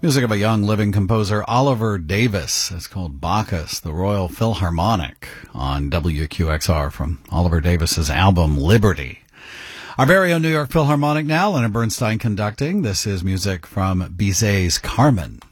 Music of a young living composer, Oliver Davis. It's called Bacchus, the Royal Philharmonic, on WQXR from Oliver Davis's album Liberty. Our very own New York Philharmonic now, Leonard Bernstein conducting. This is music from Bizet's Carmen.